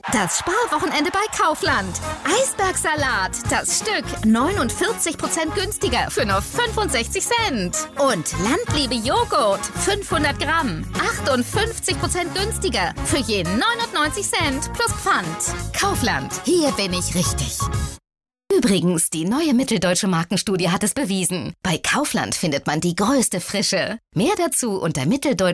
Das Sparwochenende bei Kaufland. Eisbergsalat, das Stück 49% günstiger für nur 65 Cent. Und Landliebe Joghurt, 500 Gramm, 58% günstiger für je 99 Cent plus Pfand. Kaufland, hier bin ich richtig. Übrigens, die neue Mitteldeutsche Markenstudie hat es bewiesen. Bei Kaufland findet man die größte Frische. Mehr dazu unter mitteldeutsch